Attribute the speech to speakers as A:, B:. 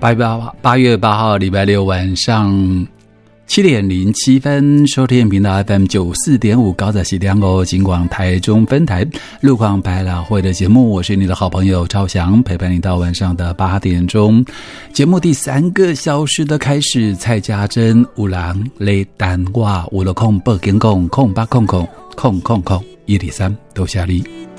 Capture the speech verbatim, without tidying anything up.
A: 八月八号，八月八号礼拜六晚上七点零七分，收听频道 F M 九四点五高仔西两欧金广台中分台路况百老汇的节目，我是你的好朋友超翔，陪伴你到晚上的八点钟。节目第三个小时的开始，蔡家珍有人来等我，有了空报警讲空八空空空空空一二三，多谢你。